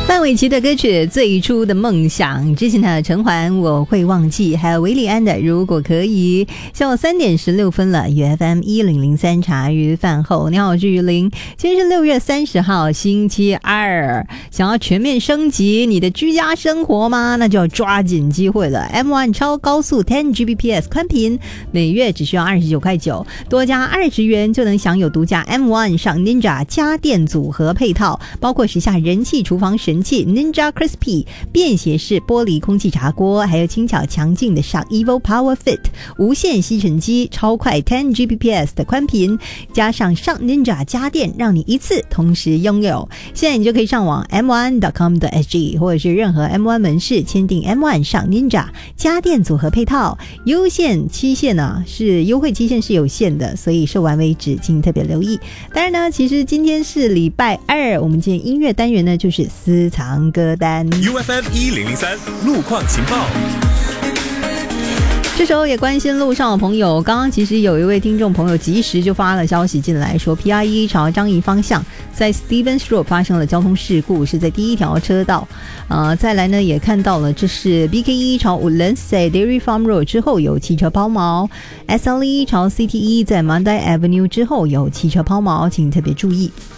范玮琪的歌曲《最初的梦想》，之前的陈环我会忘记，还有韦礼安的如果可以。下午3点16分了，FM 1003茶余饭后，你好，我是于林。今天是6月30号星期二，想要全面升级你的居家生活吗？那就要抓紧机会了。M1 超高速 10Gbps 宽频，每月只需要29.9块，多加20元就能享有独家 M1 上 Ninja 家电组合配套，包括时下人气厨房神器 Ninja Crispy 便携式玻璃空气炸锅，还有轻巧强劲的上 Evo Power Fit 无线吸尘机，超快 10Gbps 的宽频，加上上 Ninja 家电，让你一次同时拥有。现在你就可以上网 m1.com.sg 或者是任何 M1 门市签订 M1 上 Ninja 家电组合配套，优惠期限是有限的，所以售完为止，请特别留意。当然呢，其实今天是礼拜二，我们今天音乐单元呢就是私藏歌单 UFM 1003路况情报。 这时候也关心路上的朋友，刚刚其实有一位听众朋友及时就发了消息进来说 PRE 朝张仪方向在 Stevens Road 发生了交通事故，是在第一条车道。再来呢也看到了这是 BK1 朝 Woodlands 在 Dairy Farm Road 之后有汽车抛锚， SLE 朝 CT1 在 Monday Avenue 之后有汽车抛锚，请特别注意。